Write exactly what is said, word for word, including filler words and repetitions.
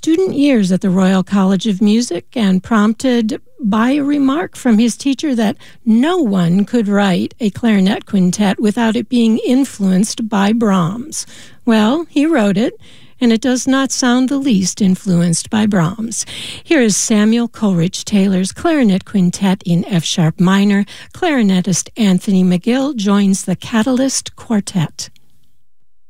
student years at the Royal College of Music and prompted by a remark from his teacher that no one could write a clarinet quintet without it being influenced by Brahms. Well, he wrote it, and it does not sound the least influenced by Brahms. Here is Samuel Coleridge Taylor's Clarinet Quintet in F-sharp minor. Clarinetist Anthony McGill joins the Catalyst Quartet.